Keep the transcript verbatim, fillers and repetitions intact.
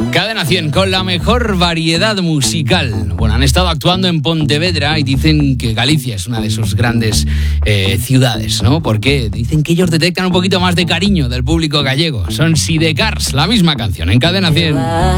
Cadena cien con la mejor variedad musical. Bueno, han estado actuando en Pontevedra y dicen que Galicia es una de sus grandes eh, ciudades, ¿no? Porque dicen que ellos detectan un poquito más de cariño del público gallego. Son Sidecars, la misma canción en Cadena cien.